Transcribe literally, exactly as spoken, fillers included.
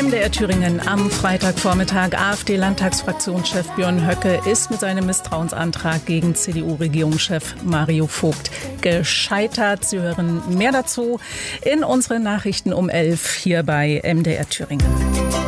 M D R Thüringen am Freitagvormittag. AfD-Landtagsfraktionschef Björn Höcke ist mit seinem Misstrauensantrag gegen C D U-Regierungschef Mario Vogt gescheitert. Sie hören mehr dazu in unseren Nachrichten um elf hier bei M D R Thüringen.